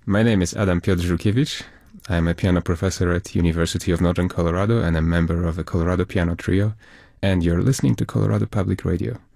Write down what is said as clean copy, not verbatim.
My name is Adam Piotr Żukiewicz. I'm a piano professor at University of Northern Colorado and a member of the Colorado Piano Trio, and you're listening to Colorado Public Radio.